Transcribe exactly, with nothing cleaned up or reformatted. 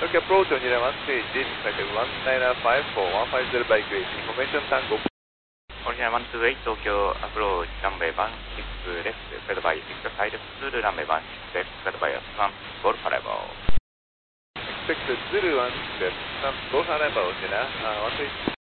York approach on your one stage, expected one nine five four, one five zero by grade, information tango. Original one two eight, Tokyo approach, runway one six left, cleared by six side two, runway one six left, cleared by one four arrival. Expected zero one left, go arrival, Original, uh, one two eight.